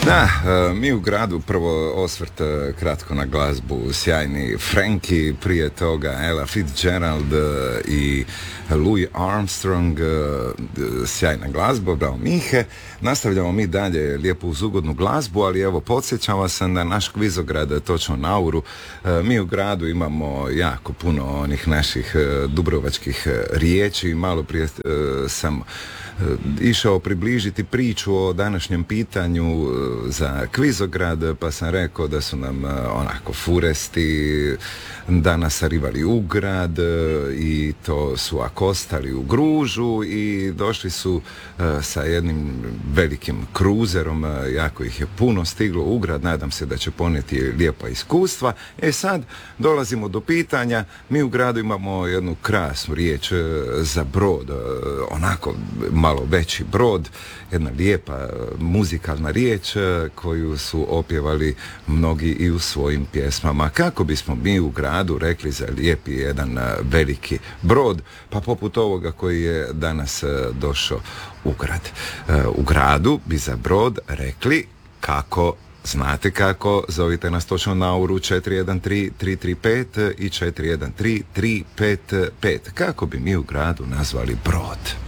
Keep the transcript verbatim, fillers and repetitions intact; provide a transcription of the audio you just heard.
Da, mi u gradu prvo osvrt kratko na glazbu, sjajni Frankie, prije toga Ella Fitzgerald i Louis Armstrong, sjajna glazba, bravo Mihe. Nastavljamo mi dalje lijepo uz ugodnu glazbu, ali evo podsjećam vas na naš kvizograd točno na uru. Mi u gradu imamo jako puno onih naših dubrovačkih riječi. Malo prije sam išao približiti priču o današnjem pitanju za kvizograd, pa sam rekao da su nam onako furesti danas arivali u grad i to su akostali u Gružu i došli su sa jednim velikim kruzerom, jako ih je puno stiglo u grad, nadam se da će ponijeti lijepa iskustva. E sad dolazimo do pitanja, mi u gradu imamo jednu krasnu riječ za brod, onako malo veći brod, jedna lijepa muzikalna riječ koju su opjevali mnogi i u svojim pjesmama. Kako bismo mi u gradu rekli za lijepi jedan veliki brod, pa poput ovoga koji je danas došao u grad. U gradu bi za brod rekli kako. Znate kako? Zovite nas točno na uru četiri jedan tri tri tri pet i četiri jedan tri tri pet pet. Kako bi mi u gradu nazvali brod?